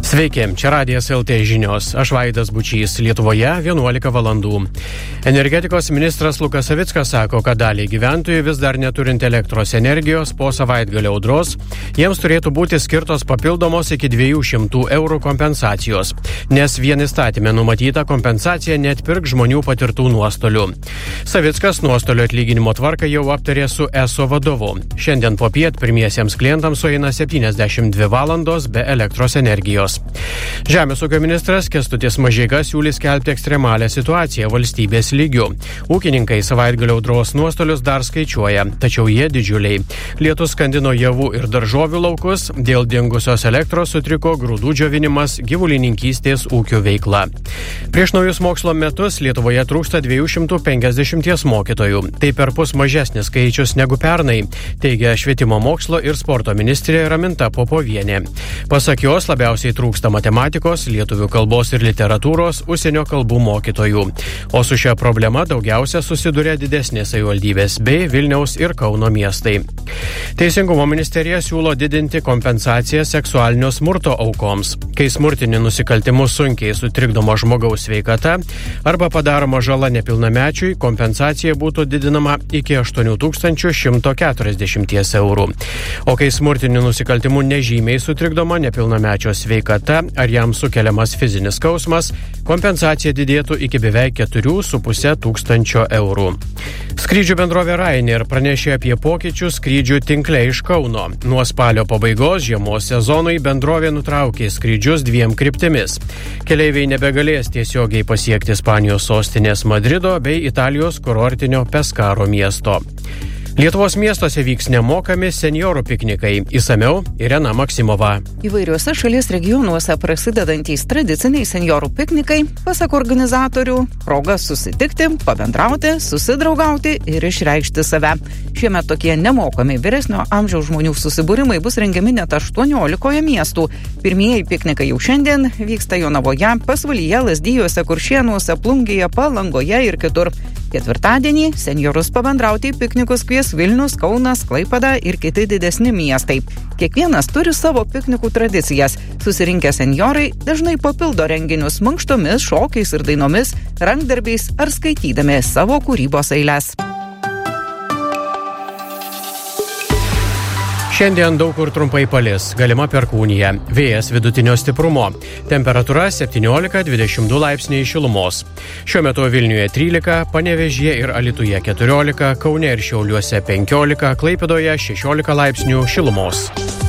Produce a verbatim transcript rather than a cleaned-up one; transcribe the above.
Sveiki, čia Radijas L T žinios. Aš Vaidas Bučys. Lietuvoje vienuolika valandų. Energetikos ministras Lukas Savickas sako, kad daliai gyventojų vis dar neturint elektros energijos po savaitgalio audros, jiems turėtų būti skirtos papildomos iki dviejų šimtų eurų kompensacijos, nes vien įstatymė numatyta kompensacija neatpirk žmonių patirtų nuostolių. Savickas nuostolio atlyginimo tvarką jau aptarė su E S O vadovu. Šiandien popiet pirmiesiems klientams sueina septyniasdešimt dvi valandos be elektros energijos. Žemės ūkio ministras Kęstutis Mažeika siūlys skelbti ekstremalią situaciją valstybės lygiu. Ūkininkai savaitgalio audros nuostolius dar skaičiuoja, tačiau jie didžiuliai. Lietus skandino javų ir daržovių laukus, dėl dingusios elektros sutriko grūdų džiovinimas, gyvulininkystės ūkių veikla. Prieš naujus mokslo metus Lietuvoje trūksta dviejų šimtų penkiasdešimties mokytojų. Tai perpus mažesnis skaičius negu pernai, teigia švietimo mokslo ir sporto ministrė Raminta Popovienė. Pasak jos, labiausiai trūksta matematikos, lietuvių kalbos ir literatūros, užsienio kalbų mokytojų. O su šia problema daugiausia susiduria didesnės savivaldybės bei Vilniaus ir Kauno miestai. Teisingumo ministerija siūlo didinti kompensaciją seksualinio smurto aukoms. Kai smurtiniu nusikaltimu sunkiai sutrikdoma žmogaus sveikata arba padaroma žala nepilnamečiui, kompensacija būtų didinama iki aštuonių tūkstančių šimto keturiasdešimties eurų. O kai smurtiniu nusikaltimu nežymiai sutrikdoma nepilnamečio sveikata ar jam sukeliamas fizinis skausmas, kompensacija didėtų iki beveik keturių su puse tūkstančio eurų. Skrydžių bendrovė Ryanair pranešė apie pokyčius skrydžių tinkle iš Kauno. Nuo spalio pabaigos žiemos sezonui bendrovė nutraukė skrydžius dviem kryptimis. Keleiviai nebegalės tiesiogiai pasiekti Ispanijos sostinės Madrido bei Italijos kurortinio Peskaro miesto. Lietuvos miestuose vyks nemokami senjorų piknikai. Išsamiau Irena Maksimova. Įvairiuose šalies regionuose prasidedantys tradiciniai senjorų piknikai, pasak organizatorių, proga susitikti, pabendrauti, susidraugauti ir išreikšti save. Šiemet tokie nemokami vyresnio amžiaus žmonių susibūrimai bus rengiami net aštuoniolikoje miestų. Pirmieji piknikai jau šiandien vyksta Jonavoje, Pasvalyje, Lazdijuose, Kuršėnuose, Plungėje, Palangoje ir kitur. Ketvirtadienį senjorus pabendrauti į piknikus kvies Vilnius, Kaunas, Klaipėda ir kiti didesni miestai. Kiekvienas turi savo piknikų tradicijas. Susirinkę senjorai dažnai papildo renginius mankštomis, šokiais ir dainomis, rankdarbiais ar skaitydami savo kūrybos eiles. Šiandien daug kur trumpai palis, galima perkūnija, vėjas vidutinio stiprumo, temperatūra septyniolika dvidešimt du laipsniai šilumos. Šiuo metu Vilniuje trylika, Panevėžyje ir Alytuje keturiolika, Kaune ir Šiauliuose penkiolika, Klaipėdoje šešiolika laipsnių šilumos.